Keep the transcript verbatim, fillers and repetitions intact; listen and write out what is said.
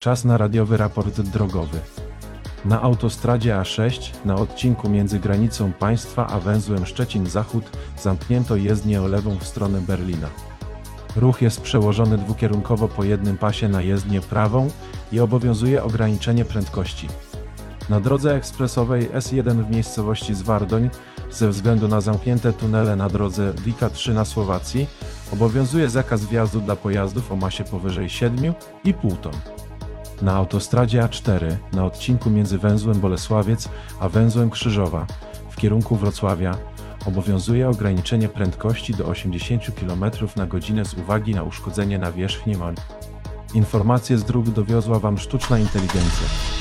Czas na radiowy raport drogowy. Na autostradzie A sześć, na odcinku między granicą państwa a węzłem Szczecin-Zachód, zamknięto jezdnię o lewą w stronę Berlina. Ruch jest przełożony dwukierunkowo po jednym pasie na jezdnię prawą i obowiązuje ograniczenie prędkości. Na drodze ekspresowej S jeden w miejscowości Zwardoń, ze względu na zamknięte tunele na drodze Wika trzy na Słowacji, obowiązuje zakaz wjazdu dla pojazdów o masie powyżej siedem i pół ton. Na autostradzie A cztery, na odcinku między węzłem Bolesławiec a węzłem Krzyżowa, w kierunku Wrocławia, obowiązuje ograniczenie prędkości do osiemdziesiąt kilometrów na godzinę z uwagi na uszkodzenie nawierzchni. Informacje z dróg dowiozła Wam sztuczna inteligencja.